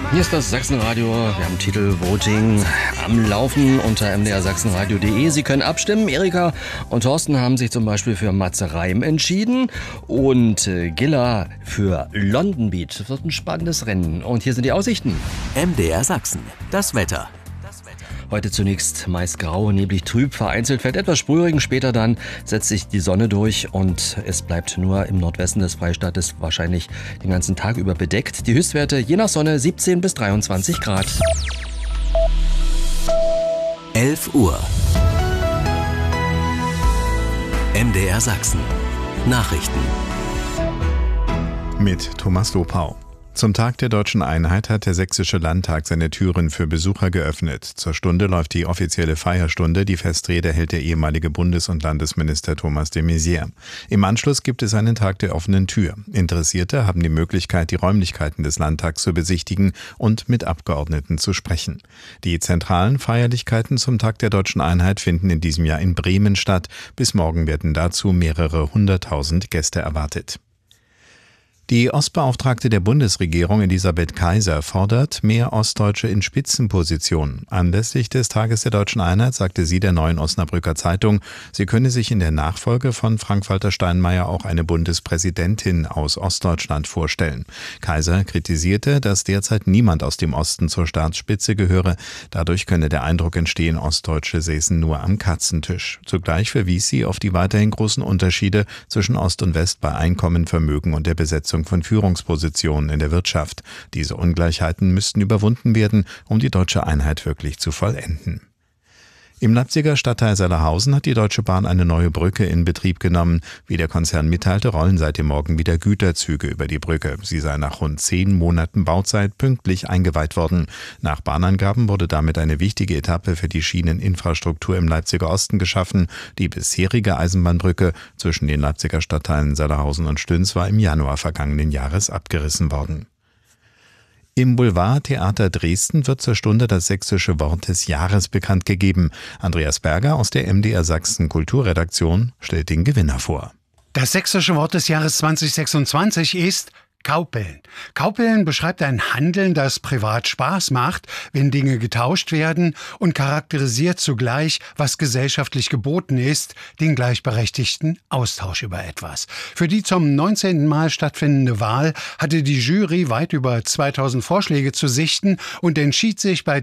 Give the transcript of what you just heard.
Hier ist das Sachsenradio. Wir haben Titel Voting am Laufen unter mdrsachsenradio.de. Sie können abstimmen. Erika und Thorsten haben sich zum Beispiel für Matze Reim entschieden und Gilla für London Beat. Das wird ein spannendes Rennen. Und hier sind die Aussichten. MDR Sachsen, das Wetter. Heute zunächst meist grau, neblig, trüb, vereinzelt fällt etwas Sprühregen. Später dann setzt sich die Sonne durch und es bleibt nur im Nordwesten des Freistaates wahrscheinlich den ganzen Tag über bedeckt. Die Höchstwerte je nach Sonne 17 bis 23 Grad. 11 Uhr. MDR Sachsen. Nachrichten. Mit Thomas Lopau. Zum Tag der Deutschen Einheit hat der Sächsische Landtag seine Türen für Besucher geöffnet. Zur Stunde läuft die offizielle Feierstunde. Die Festrede hält der ehemalige Bundes- und Landesminister Thomas de Maizière. Im Anschluss gibt es einen Tag der offenen Tür. Interessierte haben die Möglichkeit, die Räumlichkeiten des Landtags zu besichtigen und mit Abgeordneten zu sprechen. Die zentralen Feierlichkeiten zum Tag der Deutschen Einheit finden in diesem Jahr in Bremen statt. Bis morgen werden dazu mehrere 100.000 Gäste erwartet. Die Ostbeauftragte der Bundesregierung Elisabeth Kaiser fordert mehr Ostdeutsche in Spitzenpositionen. Anlässlich des Tages der Deutschen Einheit sagte sie der Neuen Osnabrücker Zeitung, sie könne sich in der Nachfolge von Frank-Walter Steinmeier auch eine Bundespräsidentin aus Ostdeutschland vorstellen. Kaiser kritisierte, dass derzeit niemand aus dem Osten zur Staatsspitze gehöre. Dadurch könne der Eindruck entstehen, Ostdeutsche säßen nur am Katzentisch. Zugleich verwies sie auf die weiterhin großen Unterschiede zwischen Ost und West bei Einkommen, Vermögen und der Besetzung von Führungspositionen in der Wirtschaft. Diese Ungleichheiten müssten überwunden werden, um die deutsche Einheit wirklich zu vollenden. Im Leipziger Stadtteil Sellerhausen hat die Deutsche Bahn eine neue Brücke in Betrieb genommen. Wie der Konzern mitteilte, rollen seit dem Morgen wieder Güterzüge über die Brücke. Sie sei nach rund 10 Monaten Bauzeit pünktlich eingeweiht worden. Nach Bahnangaben wurde damit eine wichtige Etappe für die Schieneninfrastruktur im Leipziger Osten geschaffen. Die bisherige Eisenbahnbrücke zwischen den Leipziger Stadtteilen Sellerhausen und Stüns war im Januar vergangenen Jahres abgerissen worden. Im Boulevardtheater Dresden wird zur Stunde das sächsische Wort des Jahres bekannt gegeben. Andreas Berger aus der MDR Sachsen Kulturredaktion stellt den Gewinner vor. Das sächsische Wort des Jahres 2026 ist Kaupeln. Kaupeln beschreibt ein Handeln, das privat Spaß macht, wenn Dinge getauscht werden und charakterisiert zugleich, was gesellschaftlich geboten ist, den gleichberechtigten Austausch über etwas. Für die zum 19. Mal stattfindende Wahl hatte die Jury weit über 2000 Vorschläge zu sichten und entschied sich bei